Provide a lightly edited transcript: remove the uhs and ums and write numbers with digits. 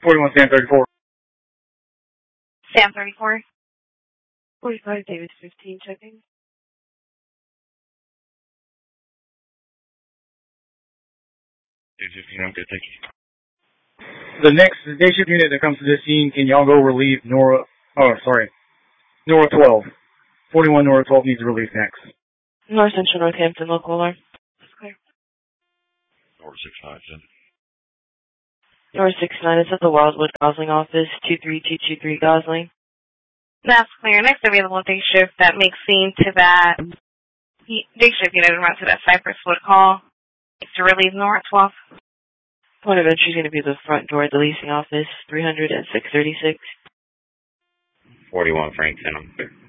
41 Sam 34. Sam 34. 45 David 15 checking. David 15, I'm good, thank you. The next day shift unit that comes to this scene, can y'all go relieve Nora 12. 41 Nora 12 needs relief next. North Central Northampton, local alarm. Clear. North 69, send. North 69 is at the Wildwood Gosling office, 23223 Gosling. That's clear. Next available day shift that makes scene to that day shift unit and run to that Cypress Wood call to relieve Nora 12. Point of entry is going to be the front door at the leasing office, 300 and 636. 41 Frank, send them.